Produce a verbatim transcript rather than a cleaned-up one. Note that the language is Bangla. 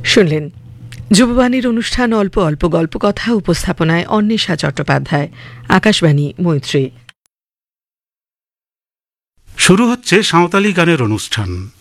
শুনলেন যুববাণীর অনুষ্ঠান অল্প অল্প গল্প কথা, উপস্থাপনায় অন্বেষা চট্টোপাধ্যায়, আকাশবাণী মৈত্রী। শুরু হচ্ছে সাঁওতালি গানের অনুষ্ঠান।